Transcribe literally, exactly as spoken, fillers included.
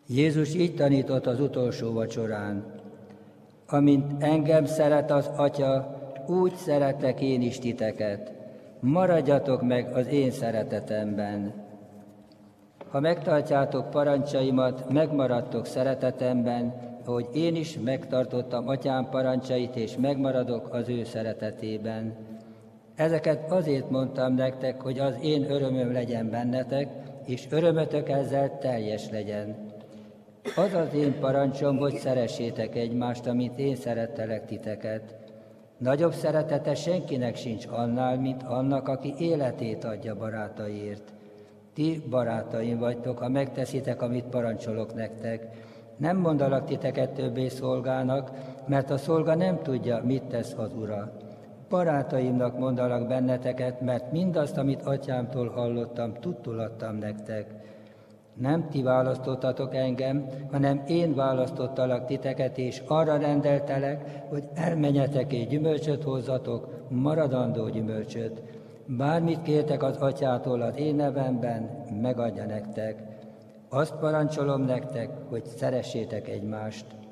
Jézus így tanított az utolsó vacsorán: amint engem szeret az Atya, úgy szeretlek én is titeket. Maradjatok meg az én szeretetemben. Ha megtartjátok parancsaimat, megmaradtok szeretetemben, ahogy én is megtartottam Atyám parancsait, és megmaradok az ő szeretetében. Ezeket azért mondtam nektek, hogy az én örömöm legyen bennetek, és örömötök ezzel teljes legyen. Az az én parancsom, hogy szeressétek egymást, amint én szerettelek titeket. Nagyobb szeretete senkinek sincs annál, mint annak, aki életét adja barátaiért. Ti barátaim vagytok, ha megteszitek, amit parancsolok nektek. Nem mondalak titeket többé szolgának, mert a szolga nem tudja, mit tesz az ura. Barátaimnak mondalak benneteket, mert mindazt, amit atyámtól hallottam, tudtul adtam nektek. Nem ti választottatok engem, hanem én választottalak titeket, és arra rendeltelek, hogy elmenjetek és gyümölcsöt hozzatok, maradandó gyümölcsöt. Bármit kértek az atyától az én nevemben, megadja nektek. Azt parancsolom nektek, hogy szeressétek egymást.